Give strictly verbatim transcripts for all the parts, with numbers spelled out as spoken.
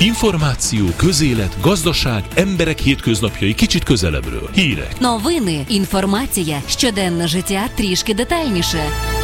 Információ, közélet, gazdaság, emberek hétköznapjai kicsit közelebbről. Hírek. Новини, інформація, щоденне життя трішки детальніше.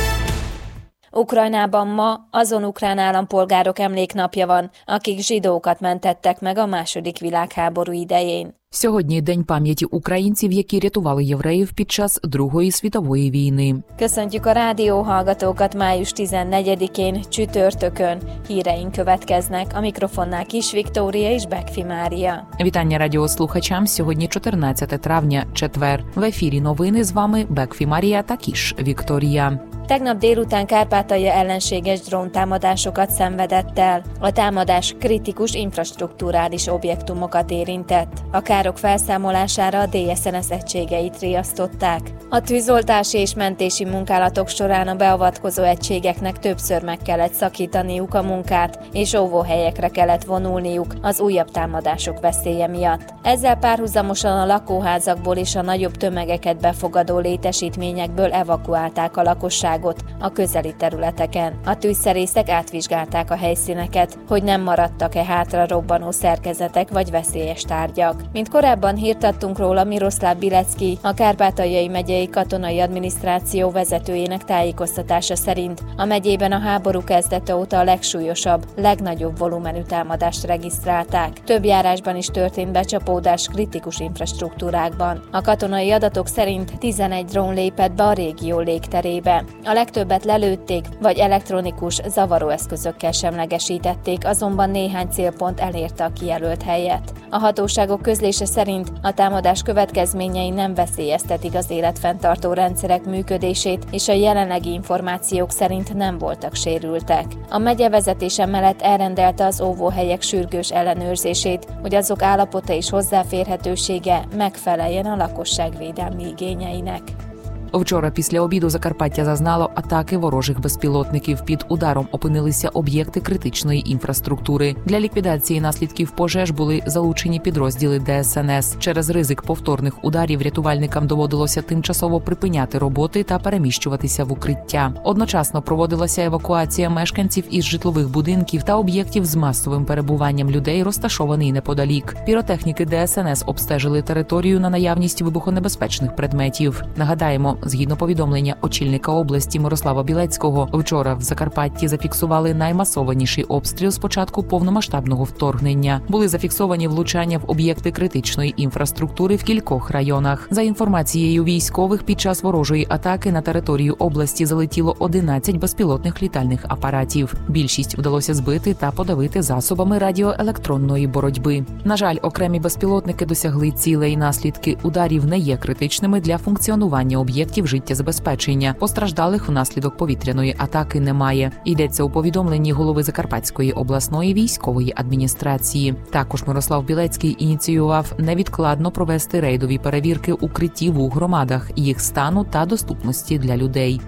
Ukrajnában ma azon ukrán állampolgárok emléknapja van, akik zsidókat mentettek meg a második világháború idején. Sьогодні день пам'яті українців, які рятували євреїв під час Другої світової війни. Köszöntjük a rádióhallgatókat május tizennegyedikén, csütörtökön. Híreink következnek, a mikrofonnál Kis Viktória és Bekfi Mária. Вітання радіослухачам. Sьогодні чотирнадцяте травня, четвер. В ефірі новини з вами Bekfi Mária та Kis Viktória. Tegnap délután Kárpátalja ellenséges dróntámadásokat szenvedett el. A támadás kritikus infrastrukturális objektumokat érintett. A károk felszámolására a dé es en es egységeit riasztották. A tűzoltási és mentési munkálatok során a beavatkozó egységeknek többször meg kellett szakítaniuk a munkát, és óvóhelyekre kellett vonulniuk az újabb támadások veszélye miatt. Ezzel párhuzamosan a lakóházakból és a nagyobb tömegeket befogadó létesítményekből evakuálták a lakosságot a közeli területeken. A tűzszerészek átvizsgálták a helyszíneket, hogy nem maradtak-e hátra robbanó szerkezetek vagy veszélyes tárgyak. Mint korábban hírt adtunk róla, Miroszláv Bilecki, a Kárpátaljai megyei katonai adminisztráció vezetőjének tájékoztatása szerint a megyében a háború kezdete óta a legsúlyosabb, legnagyobb volumenű támadást regisztrálták. Több járásban is történt becsapódás kritikus infrastruktúrákban. A katonai adatok szerint tizenegy drón lépett be a régió légterébe. A legtöbbet lelőtték, vagy elektronikus zavaróeszközökkel semlegesítették, azonban néhány célpont elérte a kijelölt helyet. A hatóságok közlése szerint a támadás következményei nem veszélyeztetik az életfenntartó rendszerek működését, és a jelenlegi információk szerint nem voltak sérültek. A megye vezetése mellett elrendelte az óvóhelyek sürgős ellenőrzését, hogy azok állapota és hozzáférhetősége megfeleljen a lakosság védelmi igényeinek. Вчора після обіду Закарпаття зазнало атаки ворожих безпілотників. Під ударом опинилися об'єкти критичної інфраструктури. Для ліквідації наслідків пожеж були залучені підрозділи де ес en es. Через ризик повторних ударів рятувальникам доводилося тимчасово припиняти роботи та переміщуватися в укриття. Одночасно проводилася евакуація мешканців із житлових будинків та об'єктів з масовим перебуванням людей, розташований неподалік. Піротехніки де ес en es обстежили територію на наявність вибухонебезпечних предметів. Нагадаємо, згідно повідомлення очільника області Мирослава Білецького, вчора в Закарпатті зафіксували наймасованіший обстріл з початку повномасштабного вторгнення. Були зафіксовані влучання в об'єкти критичної інфраструктури в кількох районах. За інформацією військових, під час ворожої атаки на територію області залетіло одинадцять безпілотних літальних апаратів. Більшість вдалося збити та подавити засобами радіоелектронної боротьби. На жаль, окремі безпілотники досягли цілей. Наслідки ударів не є критичними для функціонування об'єктів життєзабезпечення. Постраждалих внаслідок повітряної атаки немає. Йдеться у повідомленні голови Закарпатської обласної військової адміністрації. Також Мирослав Білецький ініціював невідкладно провести рейдові перевірки укриттів у громадах, їх стану та доступності для людей.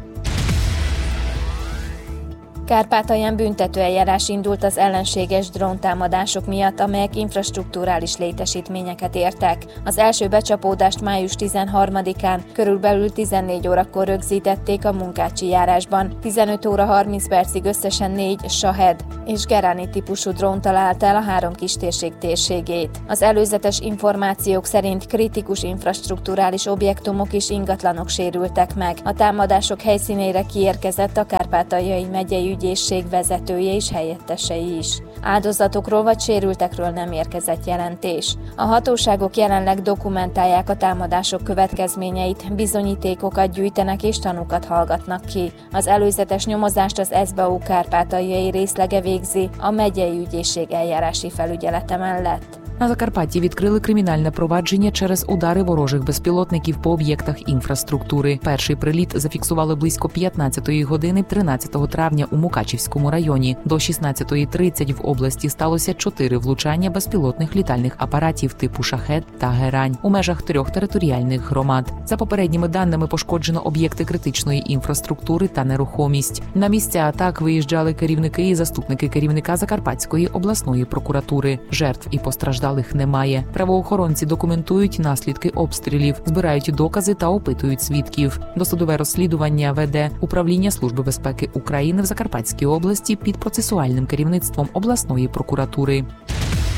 Kárpátalján büntetőeljárás indult az ellenséges dróntámadások miatt, amelyek infrastrukturális létesítményeket értek. Az első becsapódást május tizenharmadikán körülbelül tizennégy órakor rögzítették a Munkácsi járásban. tizenöt óra harminc percig összesen négy Shahed és Gerani típusú drón találta el a három kistérség térségét. Az előzetes információk szerint kritikus infrastrukturális objektumok és ingatlanok sérültek meg. A támadások helyszínére kiérkezett a Kárpátaljai megyei ügyészség vezetője és helyettesei is. Áldozatokról vagy sérültekről nem érkezett jelentés. A hatóságok jelenleg dokumentálják a támadások következményeit, bizonyítékokat gyűjtenek és tanúkat hallgatnak ki. Az előzetes nyomozást az es bé u kárpátaljai részlege végzi a megyei ügyészség eljárási felügyelete mellett. На Закарпатті відкрили кримінальне провадження через удари ворожих безпілотників по об'єктах інфраструктури. Перший приліт зафіксували близько п'ятнадцятої години тринадцятого травня у Мукачівському районі. До шістнадцятої тридцять в області сталося чотири влучання безпілотних літальних апаратів типу «Шахед» та «Герань» у межах трьох територіальних громад. За попередніми даними пошкоджено об'єкти критичної інфраструктури та нерухомість. На місця атак виїжджали керівники і заступники керівника Закарпатської обласної прокуратури. Жертв і постраждалих немає. Правоохоронці документують наслідки обстрілів, збирають докази та опитують свідків. Досудове розслідування веде Управління Служби безпеки України в Закарпатській області під процесуальним керівництвом обласної прокуратури.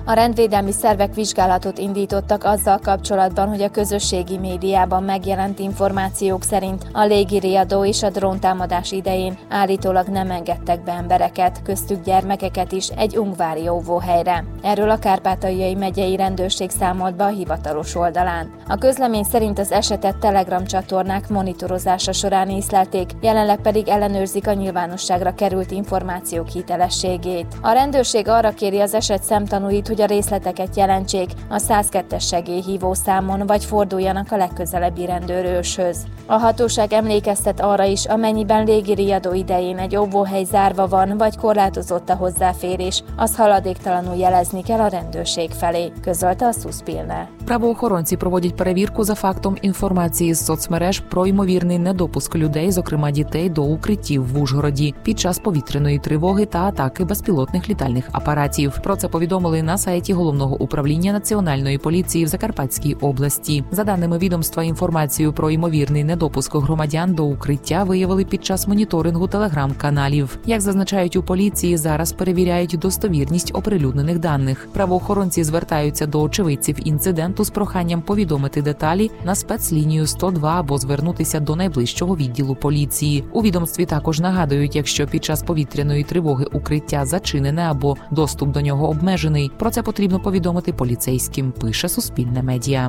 A rendvédelmi szervek vizsgálatot indítottak azzal kapcsolatban, hogy a közösségi médiában megjelent információk szerint a légiriadó és a dróntámadás idején állítólag nem engedtek be embereket, köztük gyermekeket is egy ungvári óvóhelyre. Erről a Kárpátaljai megyei rendőrség számolt be a hivatalos oldalán. A közlemény szerint az esetet Telegram csatornák monitorozása során észlelték, jelenleg pedig ellenőrzik a nyilvánosságra került információk hitelességét. A rendőrség arra kéri az eset szemtanúit, hogy a részleteket jelentsék a száz kettes segélyhívó számon, vagy forduljanak a legközelebbi rendőrőrshöz. A hatóság emlékeztet arra is, amennyiben légiriadó idején egy óvóhely zárva van, vagy korlátozott a hozzáférés, az haladéktalanul jelezni kell a rendőrség felé, közölte a Суспільне. Правоохоронці проводять перевірку за фактом інформації з соцмереж про ймовірний недопуск людей, зокрема дітей, до укриттів в Ужгороді під час повітряної тривоги та атаки безпілотних літальних апаратів. Про це повідомили на сайті Головного управління Національної поліції в Закарпатській області. За даними відомства, інформацію про ймовірний недопуск громадян до укриття виявили під час моніторингу телеграм-каналів. Як зазначають у поліції, зараз перевіряють достовірність оприлюднених даних. Правоохоронці звертаються до очевидців інциденту з проханням повідомити деталі на спецлінію сто два або звернутися до найближчого відділу поліції. У відомстві також нагадують, якщо під час повітряної тривоги укриття зачинене або доступ до нього обмежений, про це потрібно повідомити поліцейським, пише Суспільне медіа.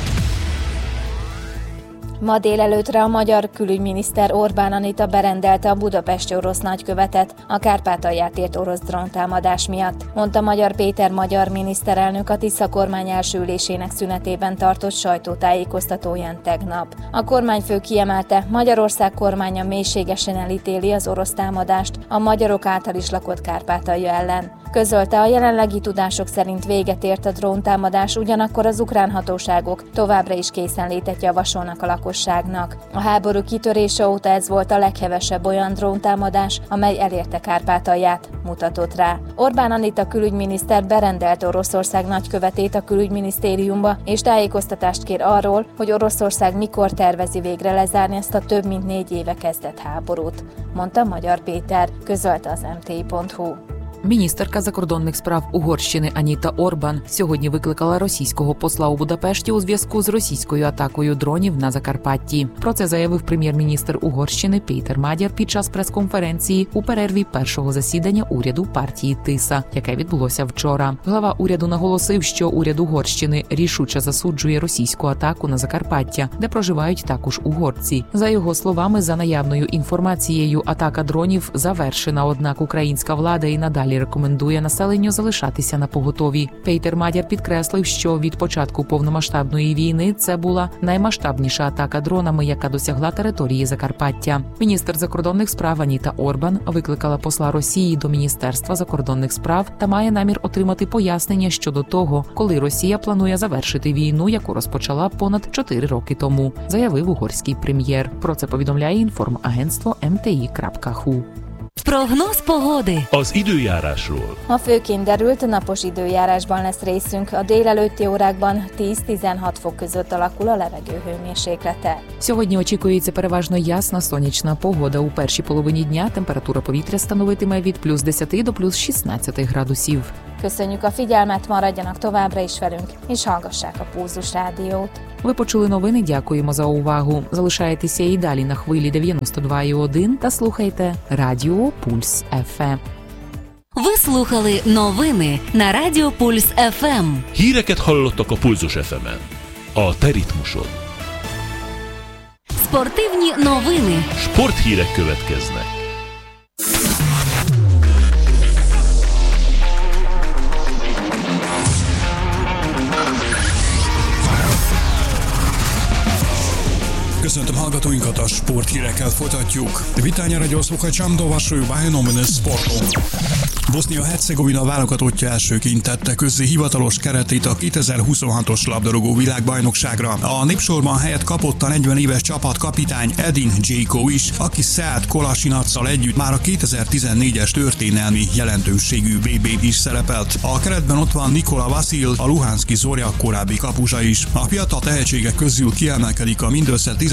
Ma délelőttre a magyar külügyminiszter Orbán Anita berendelte a budapesti orosz nagykövetet a Kárpátalját ért orosz dróntámadás miatt, mondta Magyar Péter magyar miniszterelnök a Tisza kormány első ülésének szünetében tartott sajtótájékoztatóján tegnap. A kormányfő kiemelte, Magyarország kormánya mélységesen elítéli az orosz támadást a magyarok által is lakott Kárpátalja ellen. Közölte, a jelenlegi tudások szerint véget ért a dróntámadás, ugyanakkor az ukrán hatóságok továbbra is készenlétet javasolnak a lakosságnak. A háború kitörése óta ez volt a leghevesebb olyan dróntámadás, amely elérte Kárpátalját, mutatott rá. Orbán Anita külügyminiszter berendelt Oroszország nagykövetét a külügyminisztériumba, és tájékoztatást kér arról, hogy Oroszország mikor tervezi végre lezárni ezt a több mint négy éve kezdett háborút, mondta Magyar Péter, közölte az em té i pont hu. Міністерка закордонних справ Угорщини Аніта Орбан сьогодні викликала російського посла у Будапешті у зв'язку з російською атакою дронів на Закарпатті. Про це заявив прем'єр-міністр Угорщини Пейтер Мадяр під час прес-конференції у перерві першого засідання уряду партії Тиса, яке відбулося вчора. Глава уряду наголосив, що уряд Угорщини рішуче засуджує російську атаку на Закарпаття, де проживають також угорці. За його словами, за наявною інформацією, атака дронів завершена, однак українська влада і надалі рекомендує населенню залишатися на поготові. Пейтер Мадяр підкреслив, що від початку повномасштабної війни це була наймасштабніша атака дронами, яка досягла території Закарпаття. Міністр закордонних справ Аніта Орбан викликала посла Росії до Міністерства закордонних справ та має намір отримати пояснення щодо того, коли Росія планує завершити війну, яку розпочала понад чотири роки тому, заявив угорський прем'єр. Про це повідомляє інформагентство ем те і крапка ху. Прогноz pogody. Az időjárásról. Ma főként derült, napos időjárásban lesz részünk, a délelőtti órákban tíz-tizenhat fok között alakul a levegő hőmérséklete. Сьогодні очікується переважно ясна сонячна погода. У першій половині дня температура повітря становитиме від плюс десять до плюс шістнадцять градусів. Köszönjük a figyelmet, maradjanak továbbra is velünk, és hallgassák a Pulzus Rádiót. Ви почули новини, дякуємо за увагу. Залишайтеся і далі на хвилі дев'яносто два і один та слухайте Радіо Пульс еф ем. Ви слухали новини на Радіо Пульс еф ем. Híreket hallottak a Pulzus еф ем-en. A te ritmusod. Спортивні новини. Sporthírek következnek. Köszöntöm hallgatóinkat, a sporthírekkel folytatjuk. Witania radio słuchaczom do waszej uwagi nowiny sportu. Bosznia-Hercegovina válogatottja elsőként tette közzé hivatalos keretét a kétezer-huszonhatos labdarúgó világbajnokságra. A népsorban helyet kapott a negyven éves csapatkapitány Edin Dzeko is, aki Sead Kolasinac-szal együtt már a kétezer-tizennégyes történelmi jelentőségű bé bén is szerepelt. A keretben ott van Nikola Vasil, a Luhanszki Zorya korábbi kapusa is. A fiatal tehetségek közül kiemelkedik a mindössze tizennyolc éves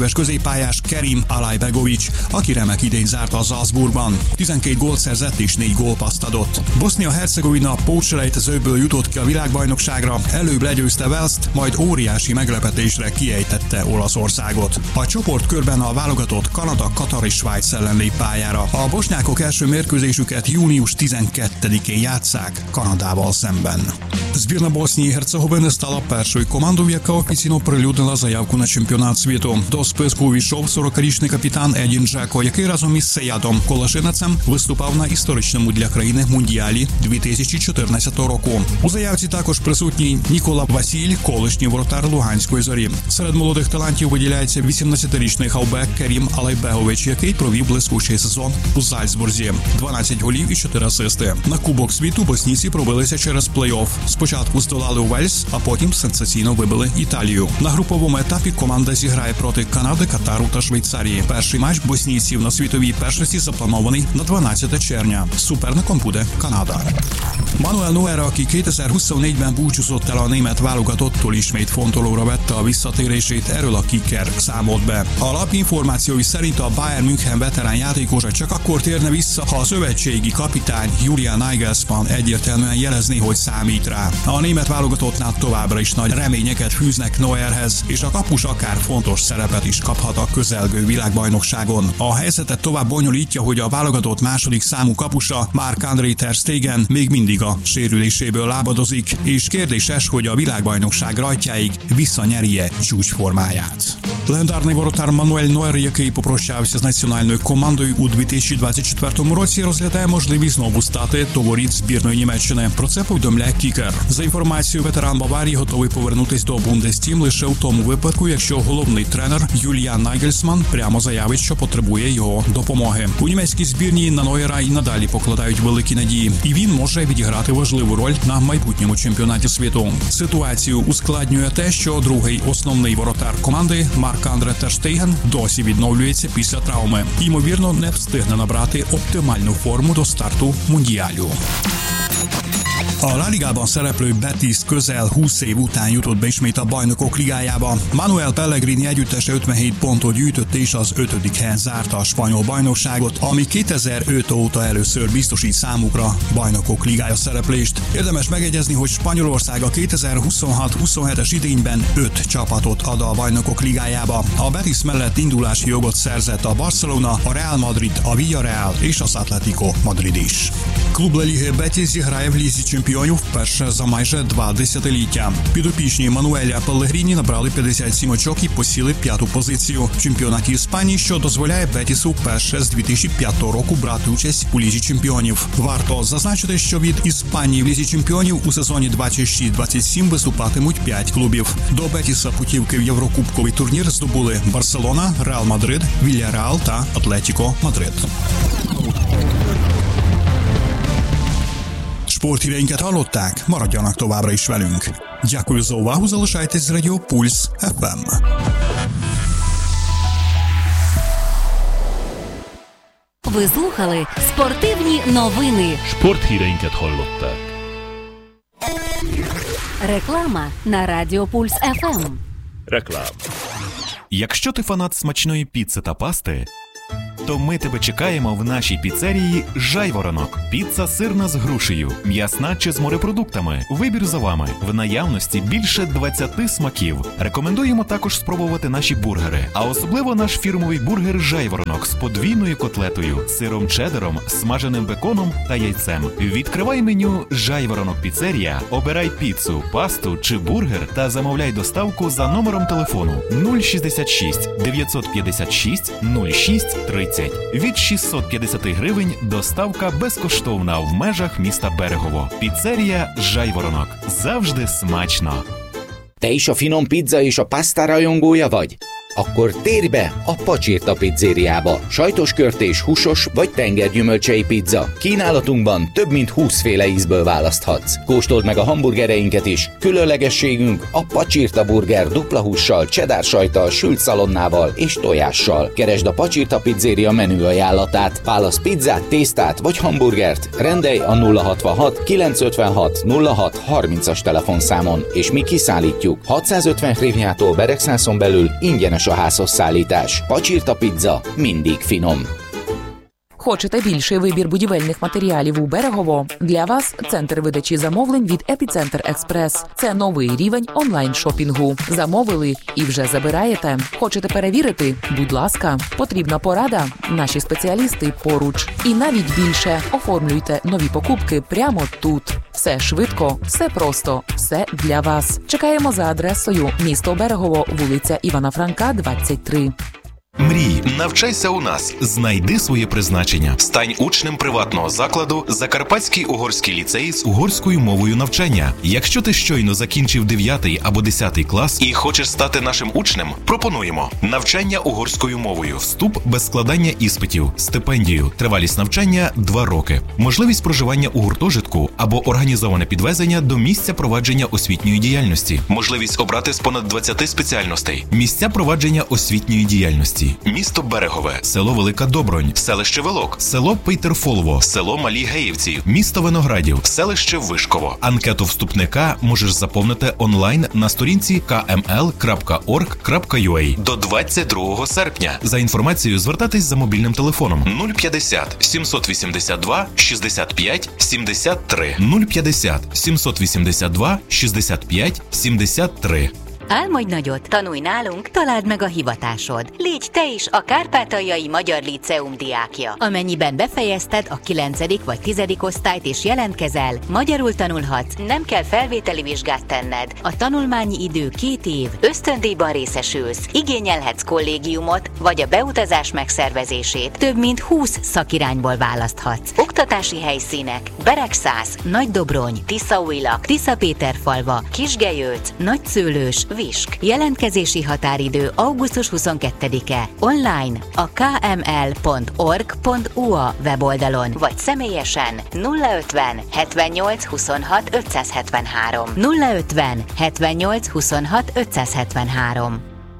éves középpályás Kerim Alajbegovics, aki remek idény zárt a Salzburgban. tizenkét gólt szerzett és négy gólpasszt adott. Bosznia-Hercegovina pótselejtezőből jutott ki a világbajnokságra, előbb legyőzte Walest, majd óriási meglepetésre kiejtette Olaszországot. A csoportkörben a válogatott Kanada, Katar és Svájc ellen lép pályára. A bosnyákok első mérkőzésüket június tizenkettedikén játsszák Kanadával szemben. Збірна Боснії і Герцеговини стала першою командою, яка офіційно оприлюднила заявку на чемпіонат світу. До списку увійшов сорокарічний капітан Едін Джеко, який разом із Сеядом Колашинецем виступав на історичному для країни Мундіалі дві тисячі чотирнадцятого року. У заявці також присутній Нікола Васіль, колишній воротар Луганської Зорі. Серед молодих талантів виділяється вісімнадцятирічний хавбек Керім Алайбегович, який провів блискучий сезон у Зальцбурзі. дванадцять голів і чотири асисти. На Кубок світу боснійці пробилися через плей-офф. Спочатку здолали Уельс, а потім сенсаційно вибили Італію. На груповому етапі команда зіграє проти Канади, Катару та Швейцарії. Перший матч боснійців на світовій першості запланований на дванадцяте червня. Суперником буде Канада. Manuel Neuer, aki kétezer-huszonnégyben búcsúzott el a német válogatottól, ismét fontolóra vette a visszatérését, erről a Kicker számolt be. A lap információi szerint a Bayern München veterán játékosa csak akkor térne vissza, ha a szövetségi kapitány Julian Nagelsmann egyértelműen jelezné, hogy számít rá. A német válogatottnál továbbra is nagy reményeket fűznek Neuerhez, és a kapus akár fontos szerepet is kaphat a közelgő világbajnokságon. A helyzetet tovább bonyolítja, hogy a válogatott második számú kapusa Marc-André ter Stegen még mindig a sérüléséből lábadozik, és kérdéses, hogy a világbajnokság rajtjáig visszanyerje csúcsformáját. Легендарний воротар Мануель Нойер, який попрощався з національною командою у дві тисячі двадцять четвертому році, розглядає можливість знову стати до воріт збірної Німеччини. Про це повідомляє Кікер. За інформацією, ветеран Баварії готовий повернутись до Бундестім лише у тому випадку, якщо головний тренер Юліан Нагельсман прямо заявить, що потребує його допомоги. У німецькій збірні на Нойера і надалі покладають великі надії, і він може відіграти важливу роль на майбутньому чемпіонаті світу. Ситуацію ускладнює те, що другий основний воротар команди Марc-André ter Stegen досі відновлюється після травми. Ймовірно, не встигне набрати оптимальну форму до старту Мундіалю. A La Ligában szereplő Betis közel húsz év után jutott be ismét a Bajnokok Ligájába. Manuel Pellegrini együttese ötvenhét pontot gyűjtött és az ötödik helyen zárta a spanyol bajnokságot, ami kétezer-öt óta először biztosít számukra Bajnokok Ligája szereplést. Érdemes megegyezni, hogy Spanyolország a kétezer-huszonhat-huszonhetes idényben öt csapatot ad a Bajnokok Ligájába. A Betis mellett indulási jogot szerzett a Barcelona, a Real Madrid, a Villarreal és az Atletico Madrid is. Клуб Ла Ліги Бетіс зіграє в Лізі чемпіонів вперше за майже два десятиліття. Підопічні Мануеля Пеллегріні набрали п'ятдесят сім очок і посіли п'яту позицію в чемпіонаті Іспанії, що дозволяє Бетісу вперше з дві тисячі п'ятого року брати участь у Лізі чемпіонів. Варто зазначити, що від Іспанії в Лізі чемпіонів у сезоні двадцять шість двадцять сім виступатимуть п'ять клубів. До Бетіса путівки в Єврокубковий турнір здобули Барселона, Реал Мадрид, Вільяреал та Атлетіко Мадрид. Sporthíreinket hallották? Maradjanak továbbra is velünk. Дякую за увагу, залишайтесь з Радіо Пульс еф ем. Ви слухали спортивні новини. Sporthíreinket hallották. Реклама на Радіо Пульс еф ем. Реклама. Якщо ти фанат смачної піци та пасти, то ми тебе чекаємо в нашій піцерії «Жайворонок». Піца сирна з грушею, м'ясна чи з морепродуктами. Вибір за вами. В наявності більше двадцяти смаків. Рекомендуємо також спробувати наші бургери. А особливо наш фірмовий бургер «Жайворонок» з подвійною котлетою, сиром чеддером, смаженим беконом та яйцем. Відкривай меню «Жайворонок Піцерія», обирай піцу, пасту чи бургер та замовляй доставку за номером телефону нуль шістдесят шість дев'ятсот п'ятдесят шість нуль шість тридцять. Від шістсот п'ятдесят гривень доставка безкоштовна в межах міста Берегово. Піцерія «Жайворонок». Завжди смачно. Te is a finom pizza és a pasta rajongója vagy? Akkor térj be a Pacsirta pizzériába. Sajtos körtés, húsos vagy tengergyümölcsei pizza. Kínálatunkban több mint húsz féle ízből választhatsz. Kóstold meg a hamburgereinket is. Különlegességünk a Pacsirta burger dupla hússal, cheddar sajttal, sült szalonnával és tojással. Keresd a Pacsirta pizzéria menü ajánlatát. Válasz pizzát, tésztát vagy hamburgert. Rendelj a nulla hatvanhat kilencszázötvenhat nulla hat harmincas telefonszámon, és mi kiszállítjuk. hatszázötven hrivnyától Beregszászon belül ingyenes elegáns a házhoz szállítás. Pacsirta Pizza mindig finom. Хочете більший вибір будівельних матеріалів у Берегово? Для вас центр видачі замовлень від Епіцентр Експрес. Це новий рівень онлайн-шопінгу. Замовили і вже забираєте. Хочете перевірити? Будь ласка. Потрібна порада? Наші спеціалісти поруч. І навіть більше. Оформлюйте нові покупки прямо тут. Все швидко, все просто, все для вас. Чекаємо за адресою місто Берегово, вулиця Івана Франка, двадцять три. Мрій, навчайся у нас, знайди своє призначення. Стань учнем приватного закладу Закарпатський угорський ліцей з угорською мовою навчання. Якщо ти щойно закінчив дев'ятий або десятий клас і хочеш стати нашим учнем, пропонуємо навчання угорською мовою, вступ без складання іспитів, стипендію, тривалість навчання – два роки, можливість проживання у гуртожитку або організоване підвезення до місця провадження освітньої діяльності, можливість обрати з понад двадцяти спеціальностей, місця провадження освітньої діяльності. Місто Берегове, село Велика Добронь, селище Велок, село Пейтерфолово, село Малі Геївці, місто Виноградів, селище Вишково. Анкету вступника можеш заповнити онлайн на сторінці ка ем ел крапка орг крапка ю а до двадцять другого серпня. За інформацією звертатись за мобільним телефоном нуль п'ятдесят сімсот вісімдесят два шістдесят п'ять сімдесят три нуль п'ятдесят сімсот вісімдесят два шістдесят п'ять сімдесят три. Álmodj nagyot, tanulj nálunk, találd meg a hivatásod. Légy te is a Kárpátaljai Magyar Líceum diákja. Amennyiben befejezted a kilencedik vagy tizedik osztályt és jelentkezel, magyarul tanulhatsz, nem kell felvételi vizsgát tenned. A tanulmányi idő két év, ösztöndíjban részesülsz, igényelhetsz kollégiumot, vagy a beutazás megszervezését. Több mint húsz szakirányból választhatsz. Oktatási helyszínek: Beregszász, Nagydobrony, Tiszaújlak, Tiszapéterfalva, Kisgelyölc, Nagyszőlős, Visk. Jelentkezési határidő augusztus huszonkettedike. Online a ká em el pont org pont u a weboldalon, vagy személyesen nulla ötven hetvennyolc huszonhat ötszázhetvenhárom nulla ötven hetvennyolc huszonhat ötszázhetvenhárom.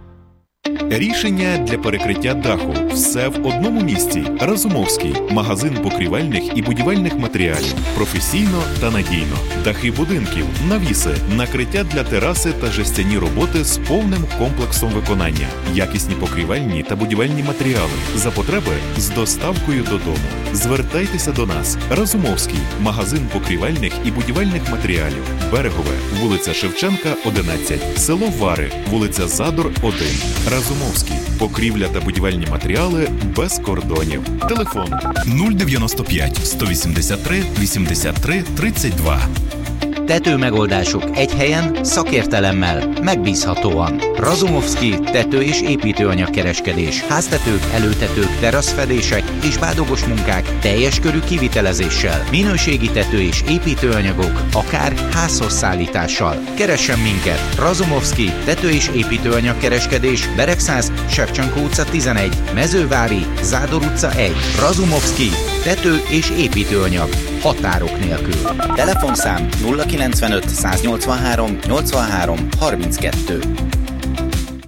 Рішення для перекриття даху. Все в одному місці. Разумовський. Магазин покрівельних і будівельних матеріалів. Професійно та надійно. Дахи будинків, навіси, накриття для тераси та жестяні роботи з повним комплексом виконання. Якісні покрівельні та будівельні матеріали. За потреби з доставкою додому. Звертайтеся до нас. Разумовський. Магазин покрівельних і будівельних матеріалів. Берегове. Вулиця Шевченка, одинадцять. Село Вари. Вулиця Задор, один. Разумовський. Покрівля та будівельні матеріали без кордонів. Телефон нуль дев'яносто п'ять сто вісімдесят три вісімдесят три тридцять два. Tetőmegoldások egy helyen, szakértelemmel, megbízhatóan. Razumowski tető- és építőanyagkereskedés. Háztetők, előtetők, teraszfedések és bádogos munkák teljes körű kivitelezéssel. Minőségi tető- és építőanyagok, akár házhoz szállítással. Keressen minket! Razumowski tető- és építőanyagkereskedés. Beregszász, Shevchenko utca tizenegy, Mezővári, Zádor utca egy. Razumowski tető- és építőanyag. Határok nélkül. Telefonszám nulla kilencvenöt száznyolcvanhárom nyolcvanhárom harminckettő.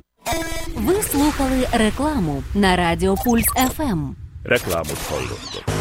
Ви слухали рекламу на Радіо Пульс еф ем. Reklámot hallottak.